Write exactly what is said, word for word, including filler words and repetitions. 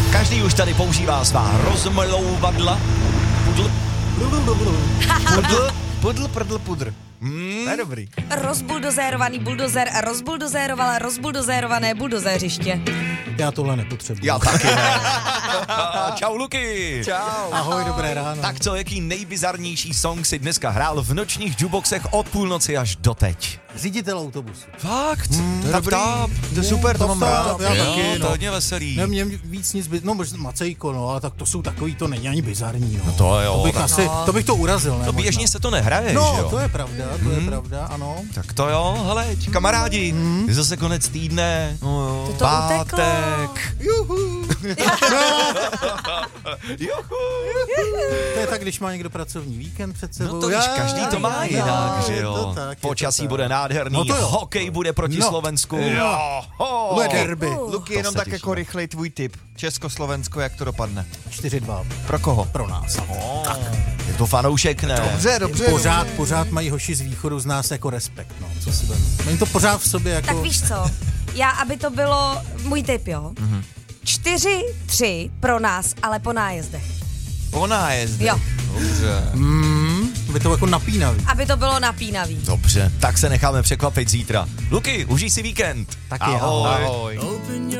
Každý už tady používá svá rozmlouvadla. Pudl. Pudl. Pudl, prdl, pudr. Hmm. To je dobrý. Rozbuldozérovaný buldozer a rozbuldozéroval rozbuldozérované buldozéřiště. Já tohle nepotřebuji. Já taky ne. Čau, Luky. Čau. Ahoj, dobré ráno. Tak co, jaký nejbizarnější song si dneska hrál v nočních jukeboxech od půlnoci až doteď? Řiditel autobusu. Fakt? Hmm, To je tak dobrý. táp. To je super, to Top, mám top, rád. top, já Jo, taky, to je no. hodně veselý. Ne, mě víc nic, by, no možná Macejko, no, ale tak to jsou takový, to není ani bizarní, no. to jo, To bych tak- asi, no. to bych to urazil, ne? To možná. běžně se to nehraje, No, že jo? to je pravda, to je pravda, ano. Tak to jo, hele, kamarádi, je zase konec týdne, no jo, To to pátek. Juhu. Juhu. To je tak, když má někdo pracovní víkend před sebou. No to víš, každý to má já, jinak, já, že je jo. to tak, je to Počasí tak. bude nádherný, No to jo. hokej bude proti No. Slovensku. Jo. Jo. Derby. Luky, To jenom se tak těším. jako rychlej tvůj tip. Československo, jak to dopadne? čtyři dva Pro koho? pro nás. Je to fanoušek, ne? Dobře, dobře. Pořád, pořád mají hoši z východu z nás jako respekt, no, co si budeme. Mají to pořád v sobě jako... Tak víš co, já, aby to bylo můj tip, jo. Čtyři, tři pro nás, ale po nájezdech. Po nájezdech. Jo. Dobře. Mm, by to jako napínavý. Aby to bylo napínavý. Dobře, tak se necháme překvapit zítra. Luky, užij si víkend. Taky ahoj. Ahoj. Open your